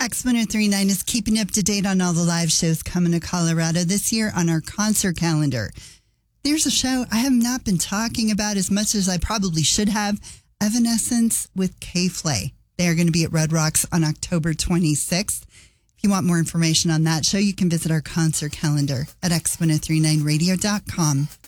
X1039 is keeping you up to date on all the live shows coming to Colorado this year on our concert calendar. There's a show I have not been talking about as much as I probably should have, Evanescence with K-Flay. They are going to be at Red Rocks on October 26th. If you want more information on that show, you can visit our concert calendar at x1039radio.com.